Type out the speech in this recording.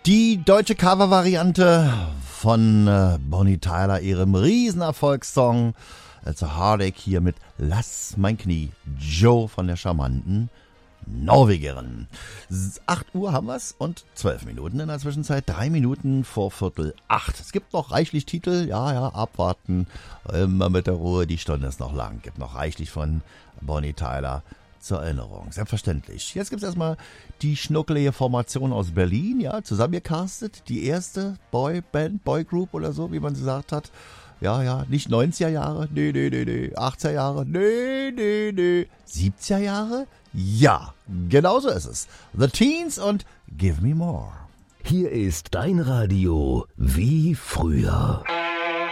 Die deutsche Cover-Variante von Bonnie Tyler, ihrem Riesenerfolgssong It's a Heartache, hier mit Lass mein Knie, Joe von der charmanten Norwegerin. 8 Uhr haben wir's und 12 Minuten in der Zwischenzeit, 3 Minuten vor 7:45. Es gibt noch reichlich Titel, ja, abwarten, immer mit der Ruhe, die Stunde ist noch lang. Gibt noch reichlich von Bonnie Tyler zur Erinnerung, selbstverständlich. Jetzt gibt's erstmal die schnuckelige Formation aus Berlin, ja, zusammengecastet, die erste Boyband, Boygroup oder so, wie man sie gesagt hat. Ja, nicht 90er Jahre, nee, 80er Jahre, nee, 70er Jahre? Ja, genau so ist es. The Teens und Give Me More. Hier ist dein Radio wie früher.